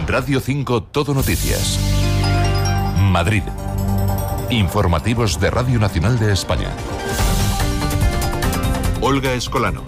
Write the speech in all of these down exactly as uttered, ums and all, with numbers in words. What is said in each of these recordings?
Radio cinco Todo Noticias. Madrid. Informativos de Radio Nacional de España. Olga Escolano.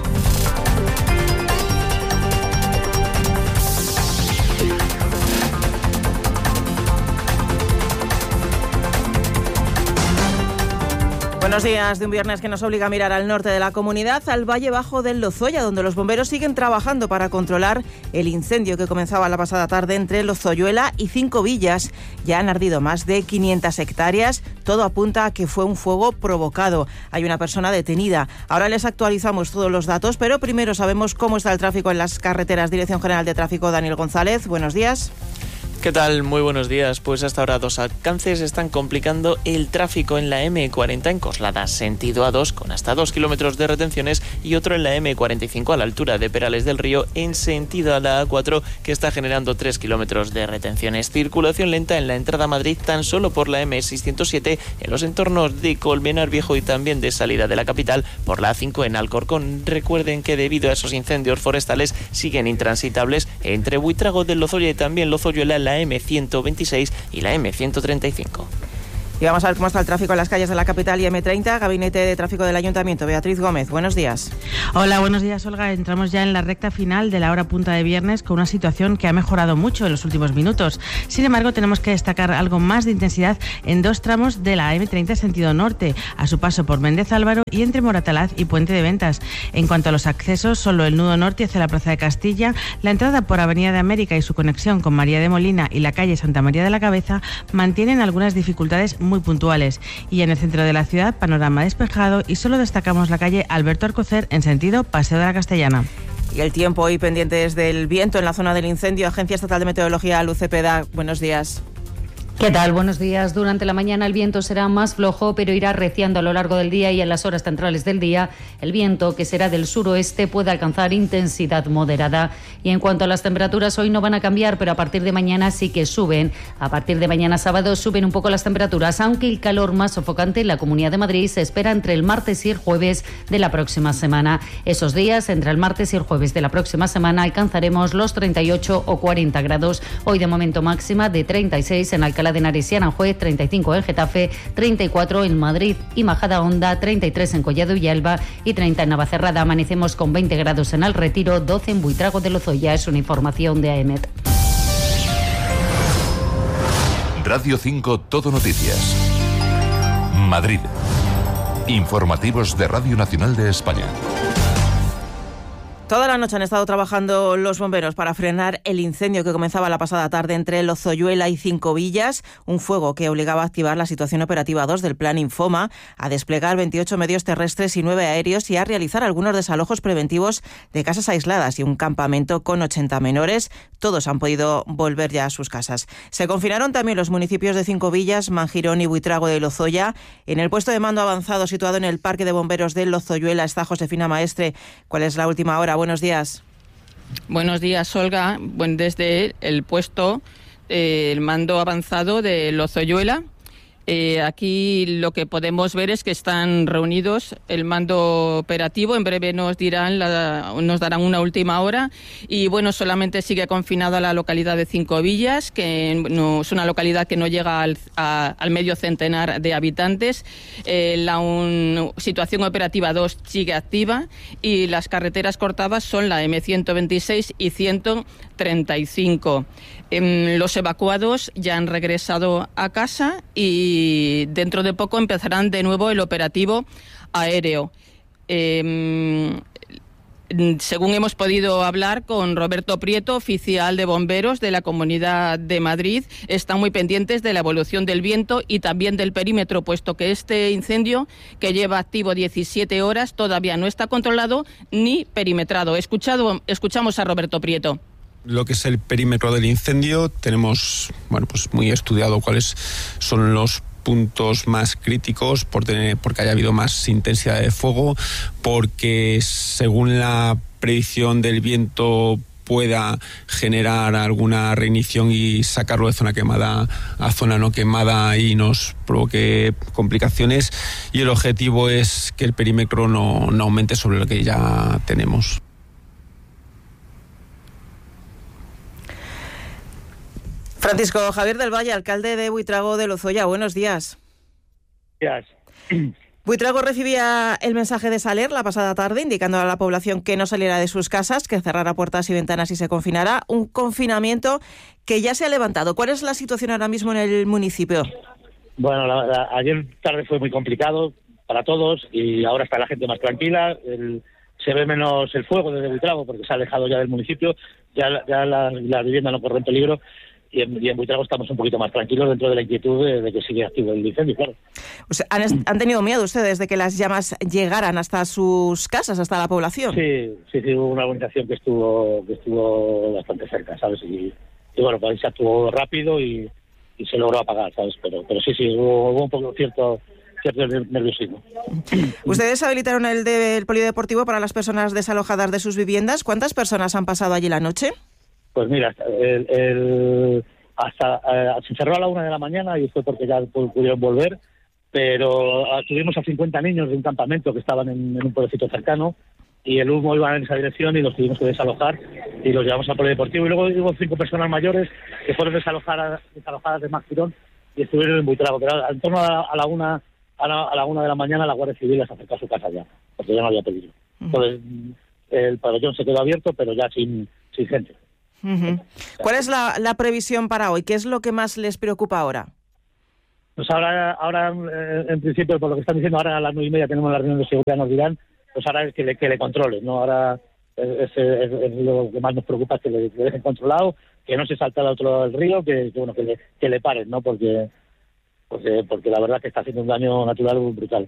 Buenos días, de un viernes que nos obliga a mirar al norte de la comunidad, al Valle Bajo del Lozoya, donde los bomberos siguen trabajando para controlar el incendio que comenzaba la pasada tarde entre Lozoyuela y Cinco Villas. Ya han ardido más de quinientas hectáreas, todo apunta a que fue un fuego provocado. Hay una persona detenida. Ahora les actualizamos todos los datos, pero primero sabemos cómo está el tráfico en las carreteras. Dirección General de Tráfico, Daniel González, buenos días. ¿Qué tal? Muy buenos días. Pues hasta ahora dos alcances están complicando el tráfico en la eme cuarenta en Coslada, sentido A dos, con hasta dos kilómetros de retenciones, y otro en la eme cuarenta y cinco a la altura de Perales del Río, en sentido a la A cuatro, que está generando tres kilómetros de retenciones. Circulación lenta en la entrada a Madrid tan solo por la eme seiscientos siete en los entornos de Colmenar Viejo y también de salida de la capital por la A cinco en Alcorcón. Recuerden que debido a esos incendios forestales siguen intransitables entre Buitrago del Lozoya y también Lozoyuela la eme ciento veintiséis y la eme ciento treinta y cinco. Y vamos a ver cómo está el tráfico en las calles de la capital y eme treinta. Gabinete de Tráfico del Ayuntamiento, Beatriz Gómez, buenos días. Hola, buenos días, Olga. Entramos ya en la recta final de la hora punta de viernes con una situación que ha mejorado mucho en los últimos minutos. Sin embargo, tenemos que destacar algo más de intensidad en dos tramos de la eme treinta sentido norte, a su paso por Méndez Álvaro y entre Moratalaz y Puente de Ventas. En cuanto a los accesos, solo el nudo norte hacia la Plaza de Castilla, la entrada por Avenida de América y su conexión con María de Molina y la calle Santa María de la Cabeza mantienen algunas dificultades muy puntuales. Y en el centro de la ciudad, panorama despejado y solo destacamos la calle Alberto Alcocer en sentido Paseo de la Castellana. Y el tiempo hoy pendientes del viento en la zona del incendio. Agencia Estatal de Meteorología, Luz Cepeda, buenos días. ¿Qué tal? Buenos días. Durante la mañana el viento será más flojo, pero irá arreciando a lo largo del día, y en las horas centrales del día el viento, que será del suroeste, puede alcanzar intensidad moderada. Y en cuanto a las temperaturas, hoy no van a cambiar, pero a partir de mañana sí que suben. A partir de mañana sábado suben un poco las temperaturas, aunque el calor más sofocante en la Comunidad de Madrid se espera entre el martes y el jueves de la próxima semana. Esos días, entre el martes y el jueves de la próxima semana, alcanzaremos los treinta y ocho o cuarenta grados. Hoy de momento máxima de treinta y seis en Alcalá de Henares y Aranjuez, treinta y cinco en Getafe, treinta y cuatro en Madrid y Majadahonda, treinta y tres en Collado y Elba y treinta en Navacerrada. Amanecemos con veinte grados en El Retiro, doce en Buitrago de Lozoya. Es una información de A E M E T. Radio cinco Todo Noticias. Madrid. Informativos de Radio Nacional de España. Toda la noche han estado trabajando los bomberos para frenar el incendio que comenzaba la pasada tarde entre Lozoyuela y Cinco Villas, un fuego que obligaba a activar la situación operativa dos del Plan Infoma, a desplegar veintiocho medios terrestres y nueve aéreos y a realizar algunos desalojos preventivos de casas aisladas y un campamento con ochenta menores. Todos han podido volver ya a sus casas. Se confinaron también los municipios de Cinco Villas, Manjirón y Buitrago de Lozoya. En el puesto de mando avanzado situado en el Parque de Bomberos de Lozoyuela está Josefina Maestre. ¿Cuál es la última hora? Buenos días. Buenos días, Olga. Bueno, desde el puesto, eh, el mando avanzado de Lozoyuela. Eh, aquí lo que podemos ver es que están reunidos el mando operativo. En breve nos dirán la, nos darán una última hora. Y bueno, solamente sigue confinada la localidad de Cinco Villas, que no, es una localidad que no llega al, a, al medio centenar de habitantes. Eh, la un, situación operativa dos sigue activa y las carreteras cortadas son la eme ciento veintiséis y ciento treinta y cinco. Eh, los evacuados ya han regresado a casa y dentro de poco empezarán de nuevo el operativo aéreo. Eh, según hemos podido hablar con Roberto Prieto, oficial de bomberos de la Comunidad de Madrid, están muy pendientes de la evolución del viento y también del perímetro, puesto que este incendio, que lleva activo diecisiete horas, todavía no está controlado ni perimetrado. Escuchado, escuchamos a Roberto Prieto. Lo que es el perímetro del incendio, tenemos bueno pues muy estudiado cuáles son los puntos más críticos por tener, porque haya habido más intensidad de fuego, porque según la predicción del viento pueda generar alguna reignición y sacarlo de zona quemada a zona no quemada y nos provoque complicaciones, y el objetivo es que el perímetro no, no aumente sobre lo que ya tenemos. Francisco Javier del Valle, alcalde de Buitrago de Lozoya, buenos días. Días. Buitrago recibía el mensaje de Saler la pasada tarde, indicando a la población que no saliera de sus casas, que cerrara puertas y ventanas y se confinara. Un confinamiento que ya se ha levantado. ¿Cuál es la situación ahora mismo en el municipio? Bueno, la, la, ayer tarde fue muy complicado para todos y ahora está la gente más tranquila. El, se ve menos el fuego desde Buitrago porque se ha alejado ya del municipio. Ya, ya la, la vivienda no corre en peligro. Y en, y en Buitrago estamos un poquito más tranquilos dentro de la inquietud de, de que sigue activo el incendio, claro. O sea, ¿han, ¿Han tenido miedo ustedes de que las llamas llegaran hasta sus casas, hasta la población? Sí, sí, sí, hubo una organización que estuvo que estuvo bastante cerca, ¿sabes? Y, y bueno, pues ahí se actuó rápido y, y se logró apagar, ¿sabes? Pero pero sí, sí, hubo, hubo un poco cierto, cierto nerviosismo. Ustedes habilitaron el, de, el polideportivo para las personas desalojadas de sus viviendas. ¿Cuántas personas han pasado allí la noche? Pues mira, el, el, hasta eh, se cerró a la una de la mañana y fue porque ya pudieron volver, pero tuvimos a cincuenta niños de un campamento que estaban en, en un pueblecito cercano y el humo iba en esa dirección y los tuvimos que desalojar y los llevamos al polideportivo. Y luego hubo cinco personas mayores que fueron desalojadas, desalojadas de Maxtirón y estuvieron en Buitrago, pero en torno a, a la una a la, a la una de la mañana la Guardia Civil les acercó a su casa ya, porque ya no había peligro. Entonces el pabellón se quedó abierto, pero ya sin, sin gente. Uh-huh. ¿Cuál es la, la previsión para hoy? ¿Qué es lo que más les preocupa ahora? Pues ahora, ahora en principio, por lo que están diciendo, ahora a las nueve y media tenemos la reunión de seguridad, nos dirán, pues ahora es que le, que le controlen, ¿no? Ahora es, es, es lo que más nos preocupa, es que le, le dejen controlado, que no se salte al otro lado del río, que, que bueno, que le, que le paren, ¿no? Porque, porque, porque la verdad que está haciendo un daño natural brutal.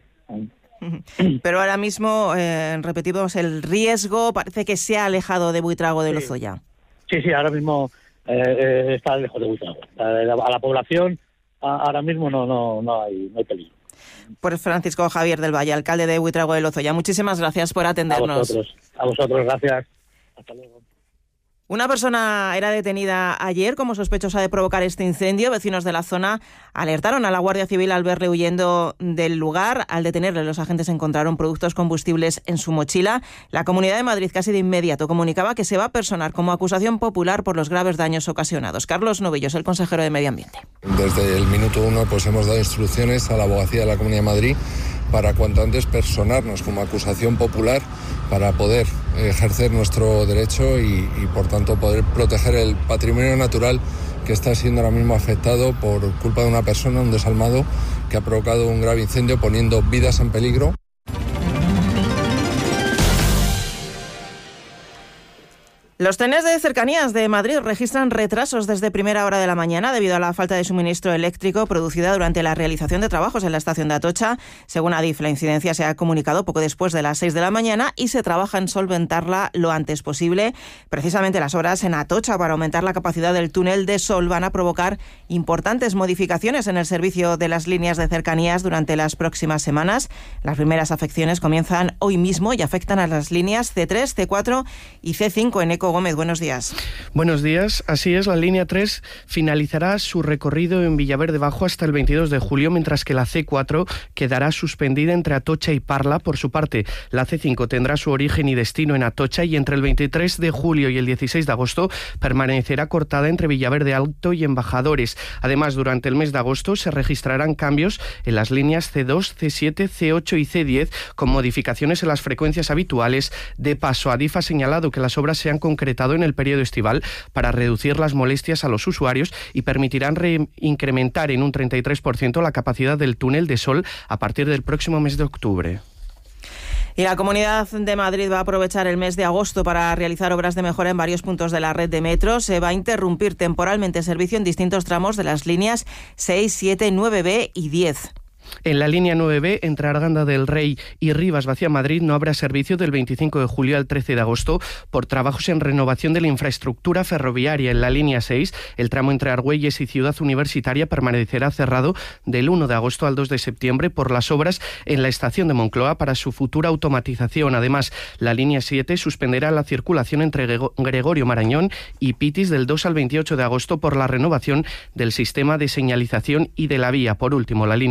Pero ahora mismo, eh, repetimos, el riesgo parece que se ha alejado de Buitrago de Lozoya. Sí, sí, ahora mismo eh, está lejos de Buitrago. A la, a la población a, ahora mismo no no no hay, no hay peligro. Pues Francisco Javier del Valle, alcalde de Buitrago de Lozoya, muchísimas gracias por atendernos. A vosotros, a vosotros, gracias. Hasta luego. Una persona era detenida ayer como sospechosa de provocar este incendio. Vecinos de la zona alertaron a la Guardia Civil al verle huyendo del lugar. Al detenerle, los agentes encontraron productos combustibles en su mochila. La Comunidad de Madrid casi de inmediato comunicaba que se va a personar como acusación popular por los graves daños ocasionados. Carlos Novillos, el consejero de Medio Ambiente. Desde el minuto uno pues hemos dado instrucciones a la Abogacía de la Comunidad de Madrid para cuanto antes personarnos como acusación popular para poder ejercer nuestro derecho y, y por tanto poder proteger el patrimonio natural que está siendo ahora mismo afectado por culpa de una persona, un desalmado, que ha provocado un grave incendio poniendo vidas en peligro. Los trenes de cercanías de Madrid registran retrasos desde primera hora de la mañana debido a la falta de suministro eléctrico producida durante la realización de trabajos en la estación de Atocha. Según Adif, la incidencia se ha comunicado poco después de las seis de la mañana y se trabaja en solventarla lo antes posible. Precisamente las obras en Atocha para aumentar la capacidad del túnel de Sol van a provocar importantes modificaciones en el servicio de las líneas de cercanías durante las próximas semanas. Las primeras afecciones comienzan hoy mismo y afectan a las líneas ce tres, ce cuatro y ce cinco en Eco Gómez, buenos días. Buenos días, así es, la línea tres finalizará su recorrido en Villaverde Bajo hasta el veintidós de julio, mientras que la ce cuatro quedará suspendida entre Atocha y Parla. Por su parte, la ce cinco tendrá su origen y destino en Atocha y entre el veintitrés de julio y el dieciséis de agosto permanecerá cortada entre Villaverde Alto y Embajadores. Además, durante el mes de agosto se registrarán cambios en las líneas ce dos, ce siete, ce ocho y ce diez, con modificaciones en las frecuencias habituales de paso. Adif ha señalado que las obras se han concretado en el periodo estival para reducir las molestias a los usuarios y permitirán incrementar en un treinta y tres por ciento la capacidad del túnel de Sol a partir del próximo mes de octubre. Y la Comunidad de Madrid va a aprovechar el mes de agosto para realizar obras de mejora en varios puntos de la red de metro. Se va a interrumpir temporalmente el servicio en distintos tramos de las líneas seis, siete, nueve be y diez. En la línea nueve be, entre Arganda del Rey y Rivas hacia Madrid, no habrá servicio del veinticinco de julio al trece de agosto por trabajos en renovación de la infraestructura ferroviaria. En la línea seis, el tramo entre Argüelles y Ciudad Universitaria permanecerá cerrado del uno de agosto al dos de septiembre por las obras en la estación de Moncloa para su futura automatización. Además, la línea siete suspenderá la circulación entre Gregorio Marañón y Pitis del dos al veintiocho de agosto por la renovación del sistema de señalización y de la vía. Por último, la línea diez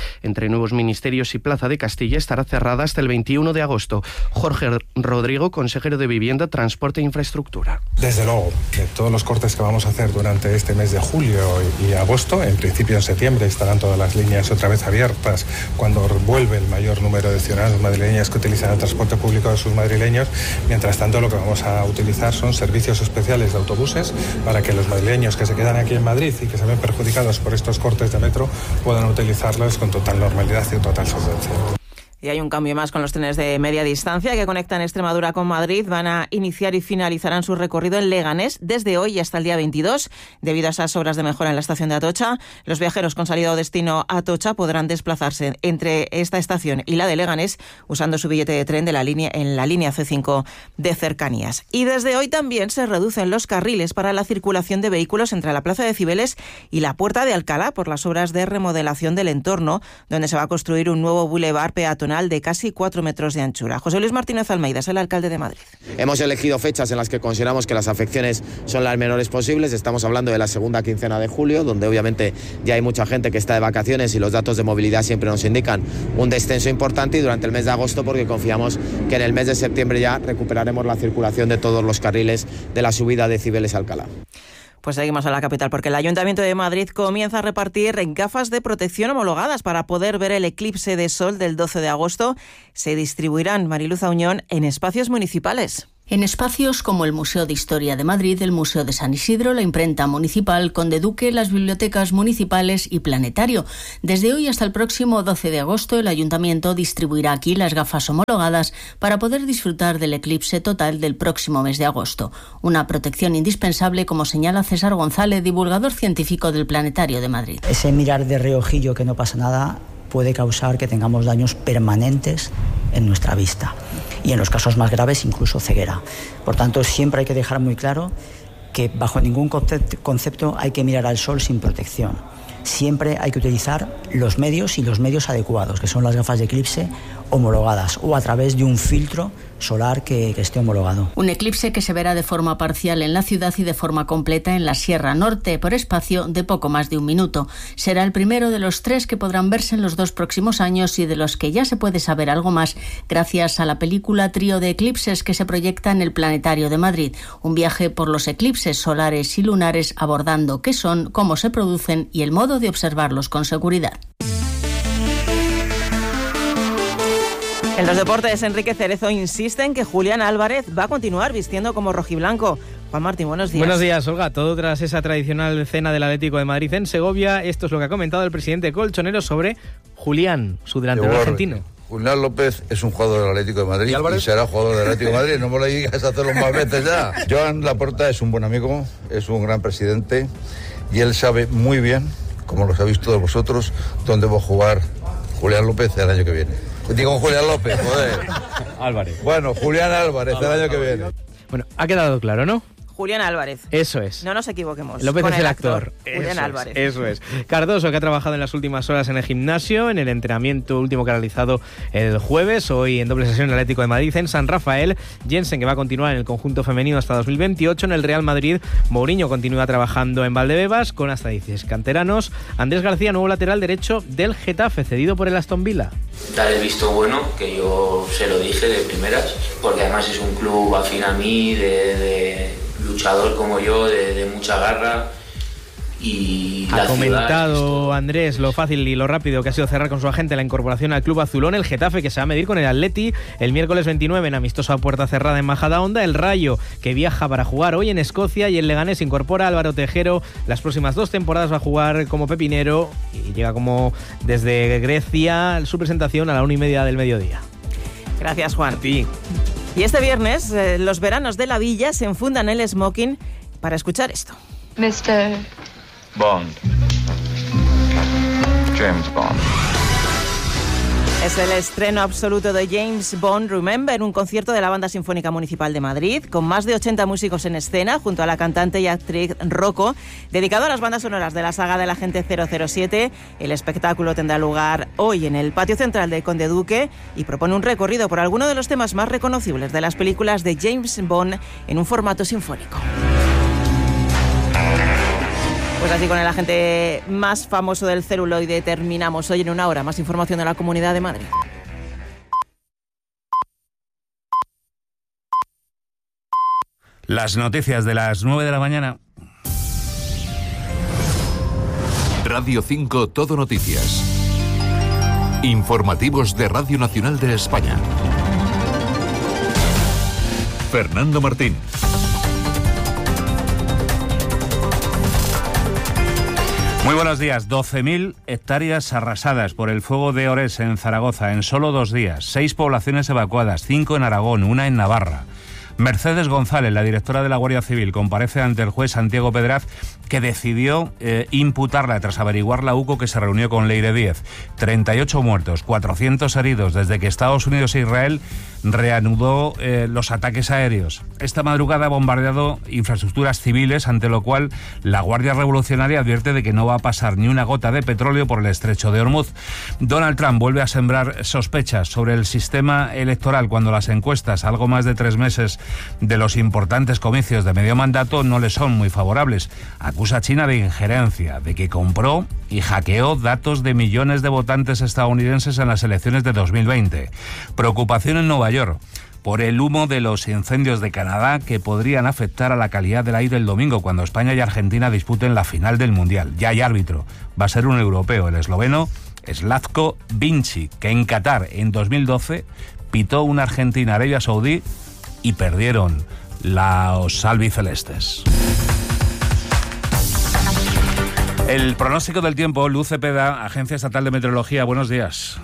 entre nuevos ministerios y Plaza de Castilla estará cerrada hasta el veintiuno de agosto. Jorge Rodrigo, consejero de Vivienda, Transporte e Infraestructura. Desde luego, de todos los cortes que vamos a hacer durante este mes de julio y agosto, en principio en septiembre estarán todas las líneas otra vez abiertas cuando vuelve el mayor número de ciudadanos madrileños que utilizan el transporte público de sus madrileños. Mientras tanto, lo que vamos a utilizar son servicios especiales de autobuses para que los madrileños que se quedan aquí en Madrid y que se ven perjudicados por estos cortes de metro puedan utilizarlos con total normalidad y total solvencia. Y hay un cambio más con los trenes de media distancia que conectan Extremadura con Madrid. Van a iniciar y finalizarán su recorrido en Leganés desde hoy hasta el día veintidós. Debido a esas obras de mejora en la estación de Atocha, los viajeros con salida o destino a Atocha podrán desplazarse entre esta estación y la de Leganés usando su billete de tren de la línea, en la línea C cinco de cercanías. Y desde hoy también se reducen los carriles para la circulación de vehículos entre la Plaza de Cibeles y la Puerta de Alcalá por las obras de remodelación del entorno, donde se va a construir un nuevo bulevar peatonal de casi cuatro metros de anchura. José Luis Martínez Almeida es el alcalde de Madrid. Hemos elegido fechas en las que consideramos que las afecciones son las menores posibles. Estamos hablando de la segunda quincena de julio, donde obviamente ya hay mucha gente que está de vacaciones y los datos de movilidad siempre nos indican un descenso importante, y durante el mes de agosto, porque confiamos que en el mes de septiembre ya recuperaremos la circulación de todos los carriles de la subida de Cibeles a Alcalá. Pues seguimos a la capital, porque el Ayuntamiento de Madrid comienza a repartir gafas de protección homologadas para poder ver el eclipse de sol del doce de agosto. Se distribuirán, Mariluz Auñón, en espacios municipales. En espacios como el Museo de Historia de Madrid, el Museo de San Isidro, la Imprenta Municipal, Conde Duque, las bibliotecas municipales y Planetario. Desde hoy hasta el próximo doce de agosto, el Ayuntamiento distribuirá aquí las gafas homologadas para poder disfrutar del eclipse total del próximo mes de agosto. Una protección indispensable, como señala César González, divulgador científico del Planetario de Madrid. Ese mirar de reojillo que no pasa nada puede causar que tengamos daños permanentes en nuestra vista y en los casos más graves incluso ceguera. Por tanto, siempre hay que dejar muy claro que bajo ningún concepto hay que mirar al sol sin protección. Siempre hay que utilizar los medios y los medios adecuados, que son las gafas de eclipse homologadas o a través de un filtro solar que, que esté homologado. Un eclipse que se verá de forma parcial en la ciudad y de forma completa en la Sierra Norte por espacio de poco más de un minuto. Será el primero de los tres que podrán verse en los dos próximos años y de los que ya se puede saber algo más gracias a la película Trío de Eclipses que se proyecta en el Planetario de Madrid. Un viaje por los eclipses solares y lunares abordando qué son, cómo se producen y el modo de observarlos con seguridad. En los deportes, Enrique Cerezo insiste en que Julián Álvarez va a continuar vistiendo como rojiblanco. Juan Martín, buenos días. Buenos días, Olga. Todo tras esa tradicional cena del Atlético de Madrid en Segovia. Esto es lo que ha comentado el presidente colchonero sobre Julián, su delantero Igual, argentino. Julián López es un jugador del Atlético de Madrid y, y será jugador del Atlético de Madrid. No me lo digas a hacerlo más veces ya. Joan Laporta es un buen amigo, es un gran presidente y él sabe muy bien, como lo sabéis todos vosotros, dónde va a jugar Julián López el año que viene. Digo Julián López, joder. Álvarez. Bueno, Julián Álvarez el año que viene. Bueno, ha quedado claro, ¿no? Julián Álvarez. Eso es. No nos equivoquemos. López es el actor. actor. Julián eso Álvarez. Es, eso es. Cardoso, que ha trabajado en las últimas horas en el gimnasio, en el entrenamiento último que ha realizado el jueves, hoy en doble sesión en el Atlético de Madrid en San Rafael. Jensen, que va a continuar en el conjunto femenino hasta dos mil veintiocho. En el Real Madrid, Mourinho continúa trabajando en Valdebebas con hasta dieciséis canteranos. Andrés García, nuevo lateral derecho del Getafe, cedido por el Aston Villa. Dar el visto bueno, que yo se lo dije de primeras, porque además es un club afín a mí, de... de... luchador como yo, de, de mucha garra. Y ha la comentado Andrés lo fácil y lo rápido que ha sido cerrar con su agente la incorporación al club azulón. El Getafe, que se va a medir con el Atleti el miércoles veintinueve en amistoso a puerta cerrada en Majadahonda. El Rayo, que viaja para jugar hoy en Escocia, y el Leganés incorpora a Álvaro Tejero. Las próximas dos temporadas va a jugar como pepinero y llega como desde Grecia su presentación a la una y media del mediodía. Gracias, Juan. A ti. Y este viernes, eh, los veranos de la Villa se enfundan el smoking para escuchar esto. mister Bond. James Bond. Es el estreno absoluto de James Bond Remember, un concierto de la Banda Sinfónica Municipal de Madrid, con más de ochenta músicos en escena, junto a la cantante y actriz Rocco, dedicado a las bandas sonoras de la saga del Agente cero cero siete. El espectáculo tendrá lugar hoy en el patio central de Conde Duque y propone un recorrido por algunos de los temas más reconocibles de las películas de James Bond en un formato sinfónico. Pues así, con el agente más famoso del celuloide terminamos hoy en una hora. Más información de la Comunidad de Madrid. Las noticias de las nueve de la mañana. Radio cinco Todo Noticias. Informativos de Radio Nacional de España. Fernando Martín. Muy buenos días. doce mil hectáreas arrasadas por el fuego de Orés en Zaragoza en solo dos días. Seis poblaciones evacuadas, cinco en Aragón, una en Navarra. Mercedes González, la directora de la Guardia Civil, comparece ante el juez Santiago Pedraz, que decidió eh, imputarla tras averiguar la U C O que se reunió con Leire Díez. treinta y ocho muertos, cuatrocientos heridos desde que Estados Unidos e Israel reanudó eh, los ataques aéreos. Esta madrugada ha bombardeado infraestructuras civiles, ante lo cual la Guardia Revolucionaria advierte de que no va a pasar ni una gota de petróleo por el estrecho de Hormuz. Donald Trump vuelve a sembrar sospechas sobre el sistema electoral cuando las encuestas, algo más de tres meses de los importantes comicios de medio mandato, no le son muy favorables. Acusa a China de injerencia, de que compró y hackeó datos de millones de votantes estadounidenses en las elecciones de dos mil veinte. Preocupación en Nueva York por el humo de los incendios de Canadá que podrían afectar a la calidad del aire el domingo, cuando España y Argentina disputen la final del Mundial. Ya hay árbitro, va a ser un europeo, el esloveno Slavko Vinci, que en Qatar en dos mil doce pitó una Argentina-Arabia Saudí y perdieron los albicelestes. El pronóstico del tiempo, Luz Cepeda, Agencia Estatal de Meteorología. Buenos días.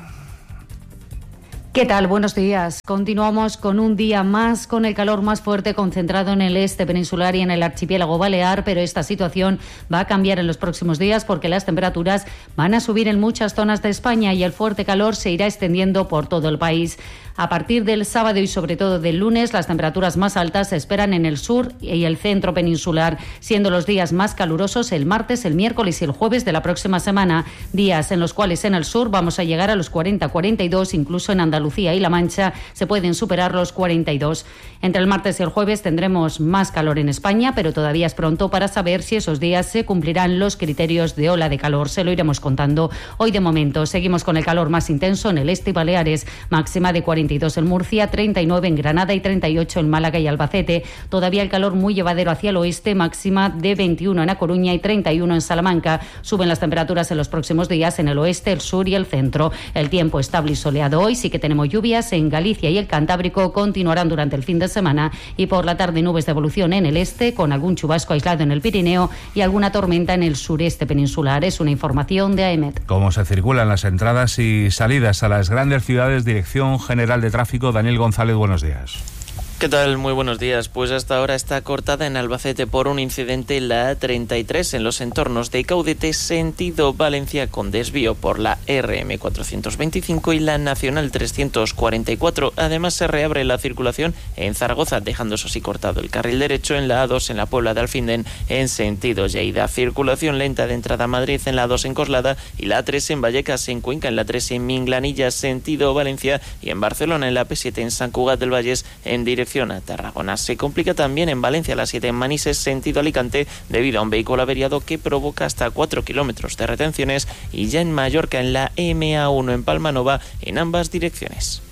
¿Qué tal? Buenos días. Continuamos con un día más con el calor más fuerte concentrado en el este peninsular y en el archipiélago balear, pero esta situación va a cambiar en los próximos días porque las temperaturas van a subir en muchas zonas de España y el fuerte calor se irá extendiendo por todo el país. A partir del sábado y sobre todo del lunes, las temperaturas más altas se esperan en el sur y el centro peninsular, siendo los días más calurosos el martes, el miércoles y el jueves de la próxima semana, días en los cuales en el sur vamos a llegar a los cuarenta a cuarenta y dos, incluso en Andalucía y La Mancha se pueden superar los cuarenta y dos. Entre el martes y el jueves tendremos más calor en España, pero todavía es pronto para saber si esos días se cumplirán los criterios de ola de calor. Se lo iremos contando. Hoy de momento seguimos con el calor más intenso en el este y Baleares, máxima de cuarenta y dos en Murcia, treinta y nueve en Granada y treinta y ocho en Málaga y Albacete. Todavía el calor muy llevadero hacia el oeste, máxima de veintiuno en A Coruña y treinta y uno en Salamanca. Suben las temperaturas en los próximos días en el oeste, el sur y el centro. El tiempo estable y soleado hoy, sí que tenemos lluvias en Galicia y el Cantábrico, continuarán durante el fin de semana y por la tarde nubes de evolución en el este, con algún chubasco aislado en el Pirineo y alguna tormenta en el sureste peninsular. Es una información de A E M E T. ¿Cómo se circulan las entradas y salidas a las grandes ciudades? Dirección General de Tráfico, Daniel González, buenos días. ¿Qué tal? Muy buenos días. Pues hasta ahora está cortada en Albacete por un incidente en la A treinta y tres en los entornos de Caudete, sentido Valencia, con desvío por la R M cuatrocientos veinticinco y la Nacional trescientos cuarenta y cuatro. Además, se reabre la circulación en Zaragoza, dejando eso sí cortado el carril derecho en la A dos en la Puebla de Alfindén en sentido Lleida. Circulación lenta de entrada a Madrid en la A dos en Coslada y la A tres en Vallecas, en Cuenca, en la tres en Minglanilla, sentido Valencia, y en Barcelona en la P siete en Sant Cugat del Vallès en dirección a Tarragona. Se complica también en Valencia la siete en Manises, sentido Alicante, debido a un vehículo averiado que provoca hasta cuatro kilómetros de retenciones, y ya en Mallorca en la M A uno en Palmanova en ambas direcciones.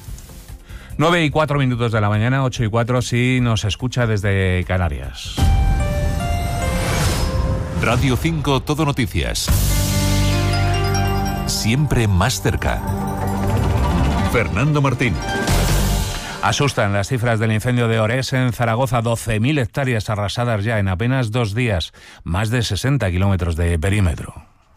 nueve y cuatro minutos de la mañana, ocho y cuatro si nos escucha desde Canarias. Radio cinco Todo Noticias. Siempre más cerca. Fernando Martín. Asustan las cifras del incendio de Orés en Zaragoza, doce mil hectáreas arrasadas ya en apenas dos días, más de sesenta kilómetros de perímetro.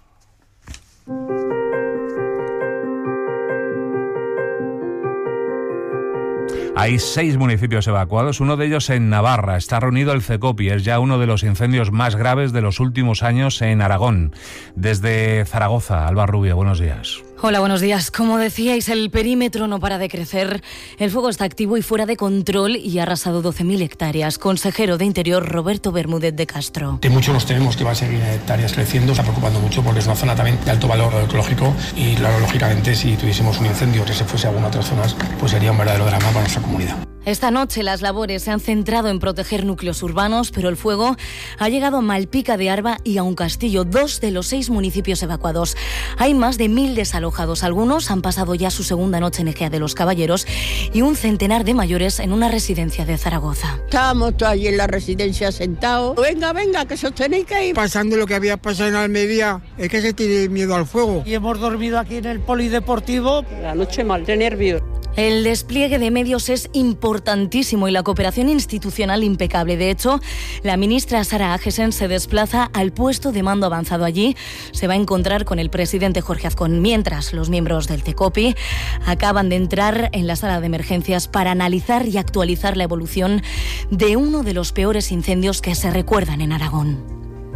Hay seis municipios evacuados, uno de ellos en Navarra. Está reunido el CECOPI, es ya uno de los incendios más graves de los últimos años en Aragón. Desde Zaragoza, Alba Rubio, buenos días. Hola, buenos días. Como decíais, el perímetro no para de crecer. El fuego está activo y fuera de control y ha arrasado doce mil hectáreas. Consejero de Interior, Roberto Bermúdez de Castro. De mucho nos tememos que va a seguir hectáreas creciendo. Está preocupando mucho porque es una zona también de alto valor ecológico y, claro, lógicamente, si tuviésemos un incendio que se fuese a alguna otras zonas, pues sería un verdadero drama para nuestra comunidad. Esta noche las labores se han centrado en proteger núcleos urbanos, pero el fuego ha llegado a Malpica de Arba y a Un Castillo, dos de los seis municipios evacuados. Hay más de mil desalojados. Algunos han pasado ya su segunda noche en Ejea de los Caballeros y un centenar de mayores en una residencia de Zaragoza. Estábamos todos allí en la residencia sentados. Venga, venga, que os tenéis que ir. Pasando lo que había pasado en Almería, es que se tiene miedo al fuego. Y hemos dormido aquí en el polideportivo. La noche mal, de nervios. El despliegue de medios es importantísimo y la cooperación institucional impecable. De hecho, la ministra Sara Agesen se desplaza al puesto de mando avanzado allí. Se va a encontrar con el presidente Jorge Azcón, mientras los miembros del CECOPI acaban de entrar en la sala de emergencias para analizar y actualizar la evolución de uno de los peores incendios que se recuerdan en Aragón.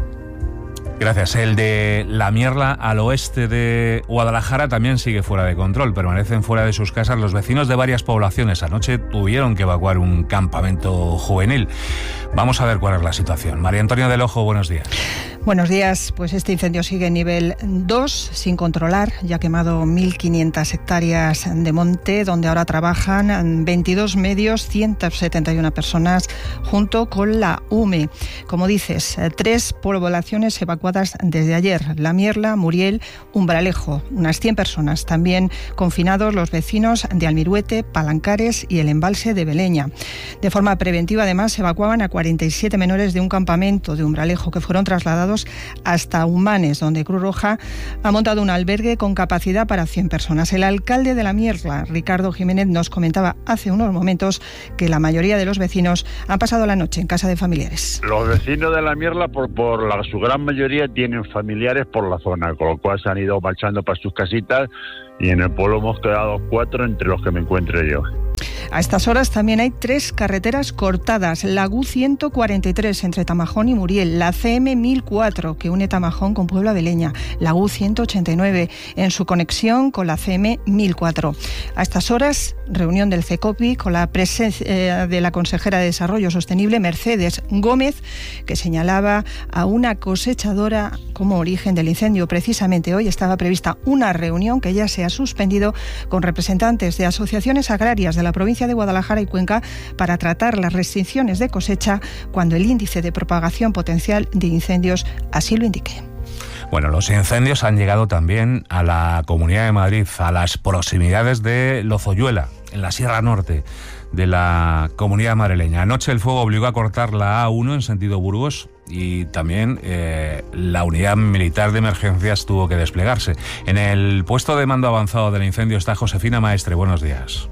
Gracias. El de La Mierla, al oeste de Guadalajara, también sigue fuera de control. Permanecen fuera de sus casas los vecinos de varias poblaciones. Anoche tuvieron que evacuar un campamento juvenil. Vamos a ver cuál es la situación. María Antonia del Ojo, buenos días. Buenos días. Pues este incendio sigue en nivel dos, sin controlar. Ya ha quemado mil quinientas hectáreas de monte, donde ahora trabajan veintidós medios, ciento setenta y una personas, junto con la U M E. Como dices, tres poblaciones evacuadas desde ayer: La Mierla, Muriel, Umbralejo. Unas cien personas. También confinados los vecinos de Almiruete, Palancares y el embalse de Beleña. De forma preventiva, además, se evacuaban a cuarenta y siete menores de un campamento de Umbralejo que fueron trasladados hasta Humanes, donde Cruz Roja ha montado un albergue con capacidad para cien personas. El alcalde de La Mierla, Ricardo Jiménez, nos comentaba hace unos momentos que la mayoría de los vecinos han pasado la noche en casa de familiares. Los vecinos de La Mierla, por, por la, su gran mayoría, tienen familiares por la zona, con lo cual se han ido marchando para sus casitas y en el pueblo hemos quedado cuatro, entre los que me encuentro yo. A estas horas también hay tres carreteras cortadas: la U ciento cuarenta y tres entre Tamajón y Muriel, la C M mil cuatro que une Tamajón con Puebla Beleña, la U ciento ochenta y nueve en su conexión con la C M mil cuatro. A estas horas, reunión del CECOPI con la presencia de la consejera de Desarrollo Sostenible, Mercedes Gómez, que señalaba a una cosechadora como origen del incendio. Precisamente hoy estaba prevista una reunión que ya se ha suspendido con representantes de asociaciones agrarias de la provincia de Guadalajara y Cuenca para tratar las restricciones de cosecha cuando el índice de propagación potencial de incendios así lo indique. Bueno, los incendios han llegado también a la Comunidad de Madrid, a las proximidades de Lozoyuela, en la Sierra Norte de la Comunidad madrileña. Anoche el fuego obligó a cortar la A uno en sentido Burgos y también eh, la unidad militar de emergencias tuvo que desplegarse. En el puesto de mando avanzado del incendio está Josefina Maestre. Buenos días.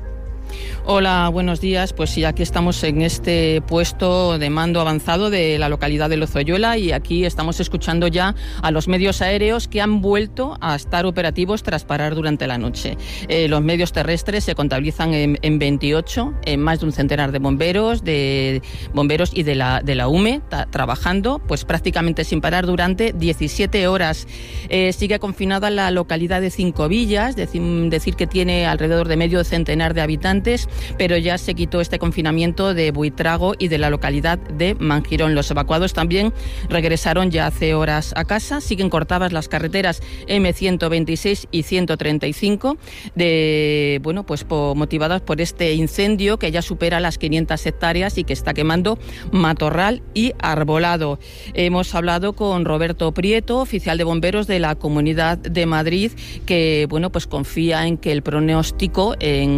Hola, buenos días. Pues sí, aquí estamos en este puesto de mando avanzado de la localidad de Lozoyuela y aquí estamos escuchando ya a los medios aéreos que han vuelto a estar operativos tras parar durante la noche. Eh, los medios terrestres se contabilizan en, en veintiocho, en más de un centenar de bomberos, de bomberos y de la, de la U M E ta, trabajando pues prácticamente sin parar durante diecisiete horas. Eh, sigue confinada la localidad de Cinco Villas, decir, decir que tiene alrededor de medio centenar de habitantes, pero ya se quitó este confinamiento de Buitrago y de la localidad de Mangirón. Los evacuados también regresaron ya hace horas a casa. Siguen cortadas las carreteras eme ciento veintiséis y ciento treinta y cinco, de, bueno, pues por, motivadas por este incendio que ya supera las quinientas hectáreas y que está quemando matorral y arbolado. Hemos hablado con Roberto Prieto, oficial de bomberos de la Comunidad de Madrid, que bueno, pues confía en que el pronóstico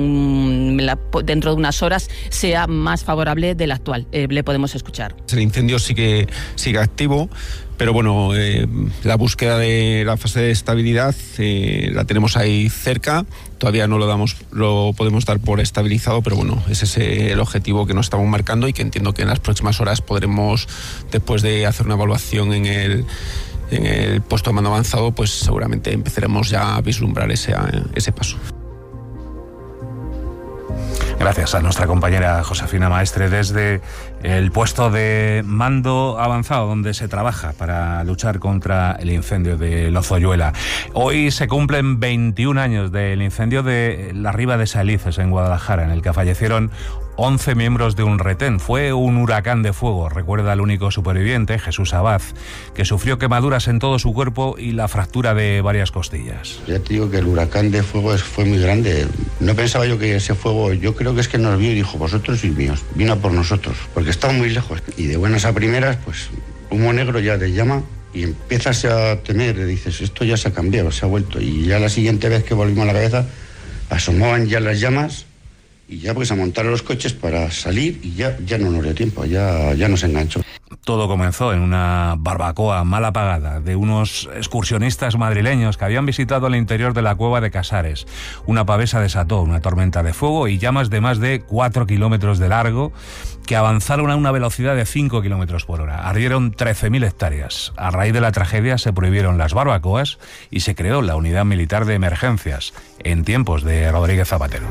en la dentro de unas horas sea más favorable del actual. Eh, le podemos escuchar. El incendio sigue, sigue activo, pero bueno, eh, la búsqueda de la fase de estabilidad eh, la tenemos ahí cerca. Todavía no lo damos, lo podemos dar por estabilizado, pero bueno, ese es el objetivo que nos estamos marcando y que entiendo que en las próximas horas podremos, después de hacer una evaluación en el en el puesto de mando avanzado, pues seguramente empezaremos ya a vislumbrar ese, ese paso. Gracias a nuestra compañera Josefina Maestre desde el puesto de mando avanzado donde se trabaja para luchar contra el incendio de Lozoyuela. Hoy se cumplen veintiún años del incendio de la Riva de Salices en Guadalajara, en el que fallecieron once miembros de un retén. Fue un huracán de fuego, recuerda el único superviviente, Jesús Abad, que sufrió quemaduras en todo su cuerpo y la fractura de varias costillas. Ya te digo que el huracán de fuego fue muy grande. No pensaba yo que ese fuego, yo creo que es que nos vio y dijo, vosotros sois míos, vino a por nosotros, porque estaba muy lejos. Y de buenas a primeras, pues humo negro ya te llama y empiezas a temer, dices, esto ya se ha cambiado, se ha vuelto. Y ya la siguiente vez que volvimos a la cabeza, asomaban ya las llamas. Y ya pues a montar los coches para salir y ya, ya no nos dio tiempo, ya, ya nos enganchó. Todo comenzó en una barbacoa mal apagada de unos excursionistas madrileños que habían visitado el interior de la cueva de Casares. Una pavesa desató una tormenta de fuego y llamas de más de cuatro kilómetros de largo que avanzaron a una velocidad de cinco kilómetros por hora. Ardieron trece mil hectáreas. A raíz de la tragedia se prohibieron las barbacoas y se creó la Unidad Militar de Emergencias en tiempos de Rodríguez Zapatero.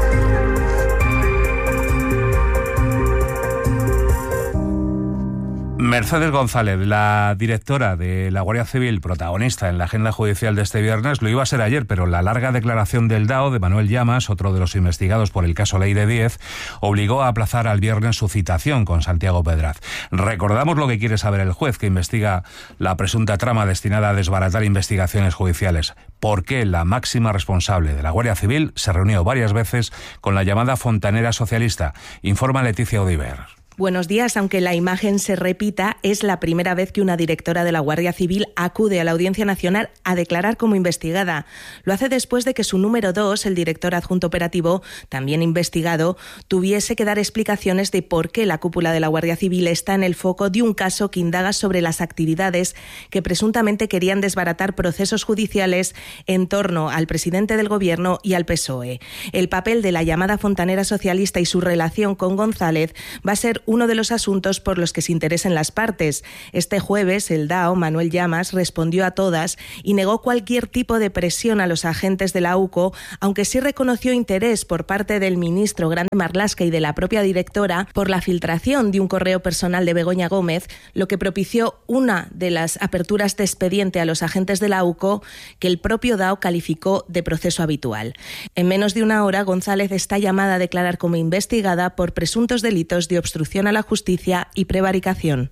Mercedes González, la directora de la Guardia Civil, protagonista en la agenda judicial de este viernes, lo iba a ser ayer, pero la larga declaración del D A O de Manuel Llamas, otro de los investigados por el caso Ley de Diez, obligó a aplazar al viernes su citación con Santiago Pedraz. Recordamos lo que quiere saber el juez que investiga la presunta trama destinada a desbaratar investigaciones judiciales. ¿Por qué la máxima responsable de la Guardia Civil se reunió varias veces con la llamada fontanera socialista? Informa Leticia Odiver. Buenos días. Aunque la imagen se repita, es la primera vez que una directora de la Guardia Civil acude a la Audiencia Nacional a declarar como investigada. Lo hace después de que su número dos, el director adjunto operativo, también investigado, tuviese que dar explicaciones de por qué la cúpula de la Guardia Civil está en el foco de un caso que indaga sobre las actividades que presuntamente querían desbaratar procesos judiciales en torno al presidente del Gobierno y al P S O E. El papel de la llamada fontanera socialista y su relación con González va a ser uno de los asuntos por los que se interesen las partes. Este jueves, el D A O, Manuel Llamas, respondió a todas y negó cualquier tipo de presión a los agentes de la U C O, aunque sí reconoció interés por parte del ministro Grande Marlaska y de la propia directora por la filtración de un correo personal de Begoña Gómez, lo que propició una de las aperturas de expediente a los agentes de la U C O que el propio D A O calificó de proceso habitual. En menos de una hora, González está llamada a declarar como investigada por presuntos delitos de obstrucción a la justicia y prevaricación.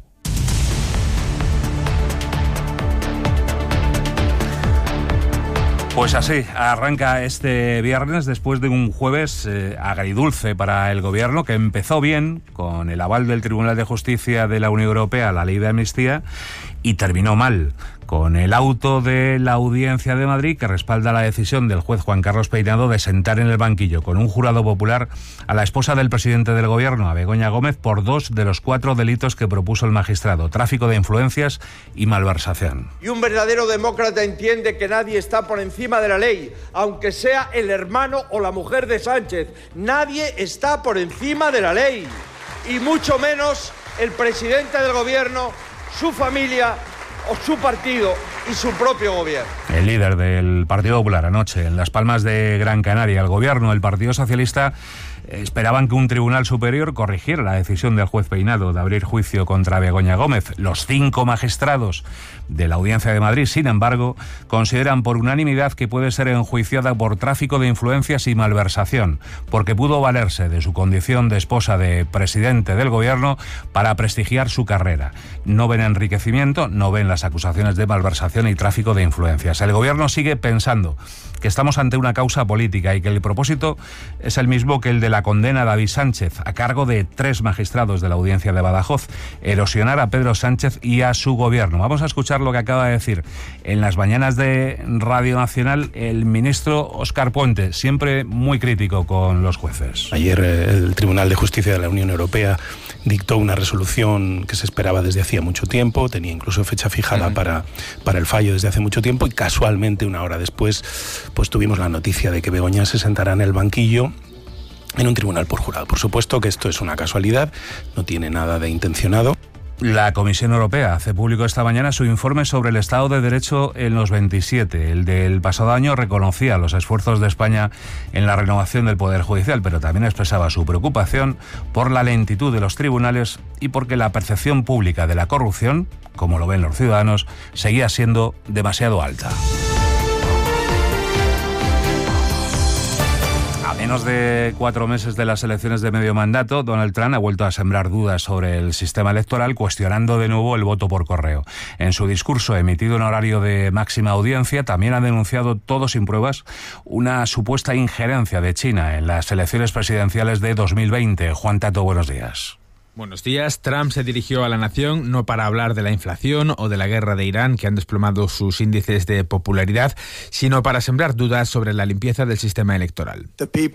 Pues así, arranca este viernes después de un jueves eh, agridulce para el Gobierno, que empezó bien con el aval del Tribunal de Justicia de la Unión Europea a la ley de amnistía y terminó mal con el auto de la Audiencia de Madrid que respalda la decisión del juez Juan Carlos Peinado de sentar en el banquillo con un jurado popular a la esposa del presidente del Gobierno, a Begoña Gómez, por dos de los cuatro delitos que propuso el magistrado: tráfico de influencias y malversación. Y un verdadero demócrata entiende que nadie está por encima de la ley, aunque sea el hermano o la mujer de Sánchez. Nadie está por encima de la ley, y mucho menos el presidente del Gobierno, su familia o su partido y su propio gobierno. El líder del Partido Popular anoche en Las Palmas de Gran Canaria. El Gobierno, el Partido Socialista, esperaban que un tribunal superior corrigiera la decisión del juez Peinado de abrir juicio contra Begoña Gómez. Los cinco magistrados de la Audiencia de Madrid, sin embargo, consideran por unanimidad que puede ser enjuiciada por tráfico de influencias y malversación, porque pudo valerse de su condición de esposa de presidente del Gobierno para prestigiar su carrera. No ven enriquecimiento, no ven las acusaciones de malversación y tráfico de influencias. El Gobierno sigue pensando que estamos ante una causa política y que el propósito es el mismo que el de la condena a David Sánchez, a cargo de tres magistrados de la Audiencia de Badajoz: erosionar a Pedro Sánchez y a su Gobierno. Vamos a escuchar lo que acaba de decir en las mañanas de Radio Nacional el ministro Óscar Puente, siempre muy crítico con los jueces. Ayer el Tribunal de Justicia de la Unión Europea dictó una resolución que se esperaba desde hacía mucho tiempo, tenía incluso fecha fijada uh-huh. para, para el fallo desde hace mucho tiempo, y casualmente una hora después pues tuvimos la noticia de que Begoña se sentará en el banquillo en un tribunal por jurado. Por supuesto que esto es una casualidad, no tiene nada de intencionado. La Comisión Europea hace público esta mañana su informe sobre el Estado de Derecho en los veintisiete. El del pasado año reconocía los esfuerzos de España en la renovación del Poder Judicial, pero también expresaba su preocupación por la lentitud de los tribunales y porque la percepción pública de la corrupción, como lo ven los ciudadanos, seguía siendo demasiado alta. A menos de cuatro meses de las elecciones de medio mandato, Donald Trump ha vuelto a sembrar dudas sobre el sistema electoral, cuestionando de nuevo el voto por correo. En su discurso emitido en horario de máxima audiencia, también ha denunciado, todo sin pruebas, una supuesta injerencia de China en las elecciones presidenciales de dos mil veinte. Juan Tato, buenos días. Buenos días. Trump se dirigió a la nación no para hablar de la inflación o de la guerra de Irán, que han desplomado sus índices de popularidad, sino para sembrar dudas sobre la limpieza del sistema electoral.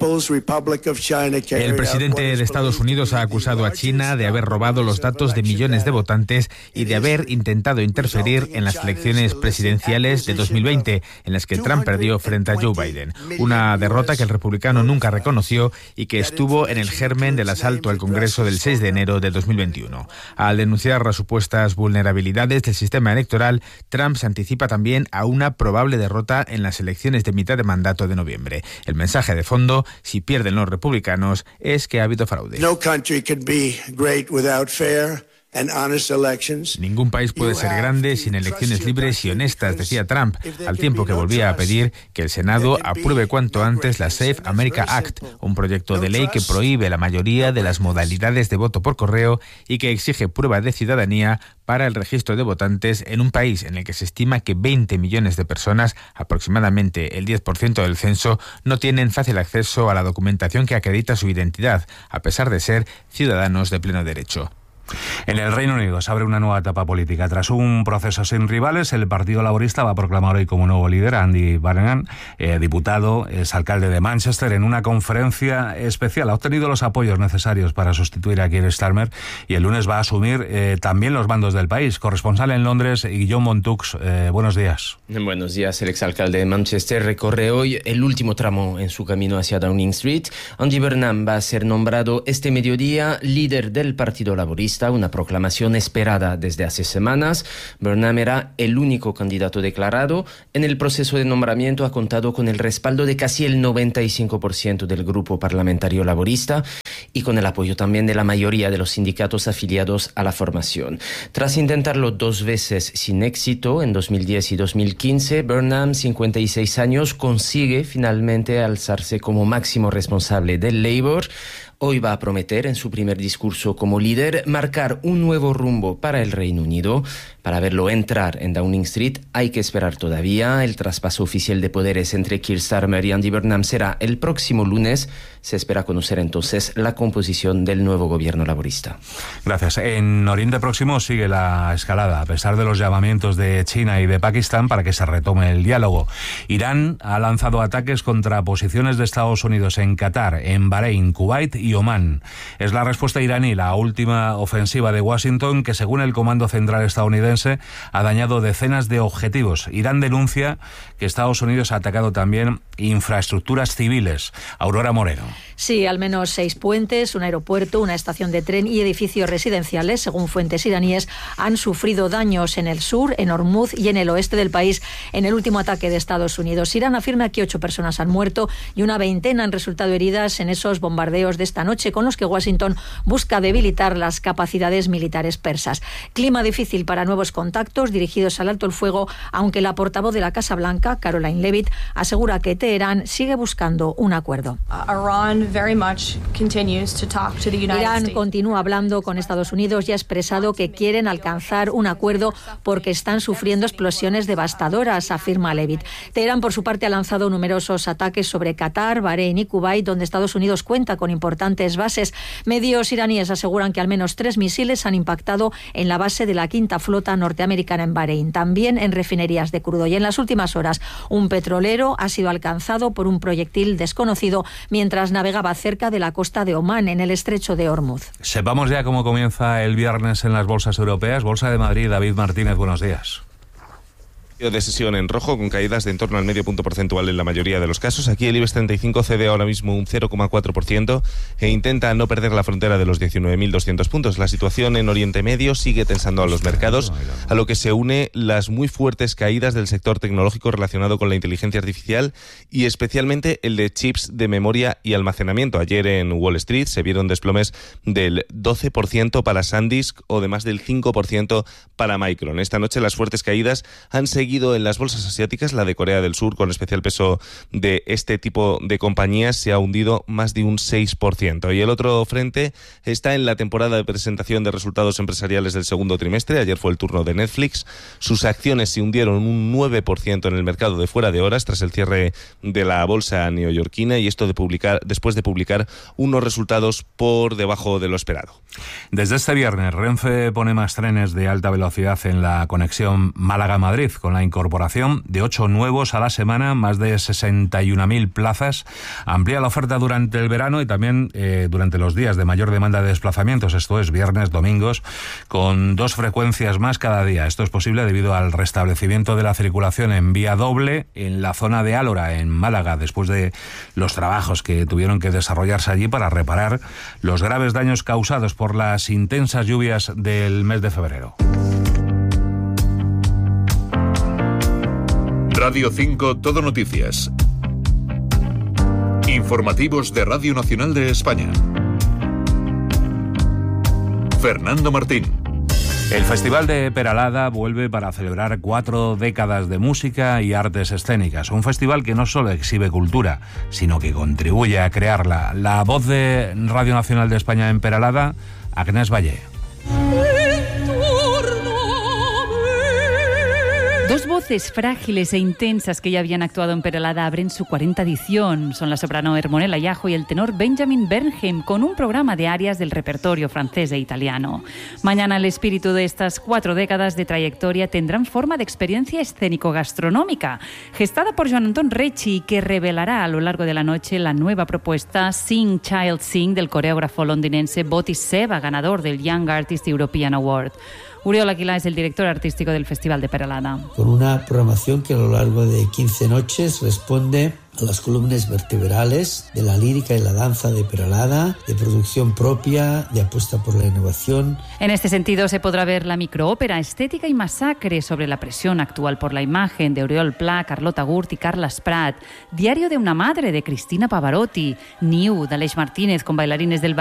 El presidente de Estados Unidos ha acusado a China de haber robado los datos de millones de votantes y de haber intentado interferir en las elecciones presidenciales de dos mil veinte, en las que Trump perdió frente a Joe Biden. Una derrota que el republicano nunca reconoció y que estuvo en el germen del asalto al Congreso del seis de enero de dos mil veintiuno. Al denunciar las supuestas vulnerabilidades del sistema electoral, Trump se anticipa también a una probable derrota en las elecciones de mitad de mandato de noviembre. El mensaje de fondo, si pierden los republicanos, es que ha habido fraude. No country can be great without fair and honest elections. Ningún país puede ser grande sin elecciones libres y honestas, decía Trump, al tiempo que volvía a pedir que el Senado apruebe cuanto antes la Safe America Act, un proyecto de ley que prohíbe la mayoría de las modalidades de voto por correo y que exige prueba de ciudadanía para el registro de votantes en un país en el que se estima que veinte millones de personas, aproximadamente el diez por ciento del censo, no tienen fácil acceso a la documentación que acredita su identidad, a pesar de ser ciudadanos de pleno derecho. En el Reino Unido se abre una nueva etapa política. Tras un proceso sin rivales, el Partido Laborista va a proclamar hoy como nuevo líder a Andy Burnham, eh, diputado, es alcalde de Manchester. En una conferencia especial ha obtenido los apoyos necesarios para sustituir a Keir Starmer y el lunes va a asumir eh, también los mandos del país. Corresponsal en Londres, Guillaume Montux, eh, buenos días. Buenos días. El exalcalde de Manchester recorre hoy el último tramo en su camino hacia Downing Street. Andy Burnham va a ser nombrado este mediodía líder del Partido Laborista, una proclamación esperada desde hace semanas. Burnham era el único candidato declarado. En el proceso de nombramiento ha contado con el respaldo de casi el noventa y cinco por ciento del grupo parlamentario laborista y con el apoyo también de la mayoría de los sindicatos afiliados a la formación. Tras intentarlo dos veces sin éxito, en dos mil diez y dos mil quince, Burnham, cincuenta y seis años, consigue finalmente alzarse como máximo responsable del Labour. Hoy va a prometer, en su primer discurso como líder, marcar un nuevo rumbo para el Reino Unido. Para verlo entrar en Downing Street hay que esperar todavía. El traspaso oficial de poderes entre Keir Starmer y Andy Burnham será el próximo lunes. Se espera conocer entonces la composición del nuevo gobierno laborista. Gracias. En Oriente Próximo sigue la escalada, a pesar de los llamamientos de China y de Pakistán para que se retome el diálogo. Irán ha lanzado ataques contra posiciones de Estados Unidos en Qatar, en Bahrein, Kuwait y Omán. Es la respuesta iraní, la última ofensiva de Washington, que según el Comando Central estadounidense ha dañado decenas de objetivos. Irán denuncia que Estados Unidos ha atacado también infraestructuras civiles. Aurora Moreno. Sí, al menos seis puentes, un aeropuerto, una estación de tren y edificios residenciales, según fuentes iraníes, han sufrido daños en el sur, en Hormuz y en el oeste del país en el último ataque de Estados Unidos. Irán afirma que ocho personas han muerto y una veintena han resultado heridas en esos bombardeos de esta noche, con los que Washington busca debilitar las capacidades militares persas. Clima difícil para nuevos contactos dirigidos al alto el fuego, aunque la portavoz de la Casa Blanca, Caroline Leavitt, asegura que Teherán sigue buscando un acuerdo. Irán continúa hablando con Estados Unidos y ha expresado que quieren alcanzar un acuerdo porque están sufriendo explosiones devastadoras, afirma Leavitt. Teherán, por su parte, ha lanzado numerosos ataques sobre Qatar, Bahrein y Kuwait, donde Estados Unidos cuenta con importantes bases. Medios iraníes aseguran que al menos tres misiles han impactado en la base de la quinta flota norteamericana en Bahrein, también en refinerías de crudo. Y en las últimas horas, un petrolero ha sido alcanzado por un proyectil desconocido mientras navegaba cerca de la costa de Omán, en el estrecho de Hormuz. Sepamos ya cómo comienza el viernes en las bolsas europeas. Bolsa de Madrid, David Martínez, buenos días. De sesión en rojo, con caídas de en torno al medio punto porcentual en la mayoría de los casos. Aquí el IBEX treinta y cinco cede ahora mismo un cero coma cuatro por ciento e intenta no perder la frontera de los diecinueve mil doscientos puntos. La situación en Oriente Medio sigue tensando a los mercados, a lo que se une las muy fuertes caídas del sector tecnológico relacionado con la inteligencia artificial y especialmente el de chips de memoria y almacenamiento. Ayer en Wall Street se vieron desplomes del doce por ciento para SanDisk o de más del cinco por ciento para Micron. Esta noche las fuertes caídas han seguido en las bolsas asiáticas. La de Corea del Sur, con especial peso de este tipo de compañías, se ha hundido más de un seis por ciento. Y el otro frente está en la temporada de presentación de resultados empresariales del segundo trimestre. Ayer fue el turno de Netflix. Sus acciones se hundieron un nueve por ciento en el mercado de fuera de horas tras el cierre de la bolsa neoyorquina, y esto de publicar, después de publicar unos resultados por debajo de lo esperado. Desde este viernes, Renfe pone más trenes de alta velocidad en la conexión Málaga-Madrid, con la incorporación de ocho nuevos a la semana, más de sesenta y una mil plazas. Amplía la oferta durante el verano y también eh, durante los días de mayor demanda de desplazamientos, esto es viernes, domingos, con dos frecuencias más cada día. Esto es posible debido al restablecimiento de la circulación en vía doble en la zona de Álora, en Málaga, después de los trabajos que tuvieron que desarrollarse allí para reparar los graves daños causados por las intensas lluvias del mes de febrero. Radio cinco Todo Noticias. Informativos de Radio Nacional de España. Fernando Martín. El Festival de Peralada vuelve para celebrar cuatro décadas de música y artes escénicas. Un festival que no solo exhibe cultura, sino que contribuye a crearla. La voz de Radio Nacional de España en Peralada, Agnès Valle. Dos voces frágiles e intensas que ya habían actuado en Peralada abren su cuarta edición. Son la soprano Hermonella Iajo y el tenor Benjamin Bernheim, con un programa de arias del repertorio francés e italiano. Mañana el espíritu de estas cuatro décadas de trayectoria tendrán forma de experiencia escénico-gastronómica, gestada por Joan Anton Recci, que revelará a lo largo de la noche la nueva propuesta Sing Child Sing del coreógrafo londinense Botis Seva, ganador del Young Artist European Award. Uriol Aguilá es el director artístico del Festival de Peralada. Con una programación que a lo largo de quince noches responde a las columnas vertebrales de la lírica y la danza de Peralada, de producción propia, de apuesta por la innovación. En este sentido se podrá ver la microópera Estética y Masacre sobre la presión actual por la imagen de Oriol Pla, Carlota Gurt y Carles Prat, Diario de una madre de Cristina Pavarotti, New de Aleix Martínez con bailarines del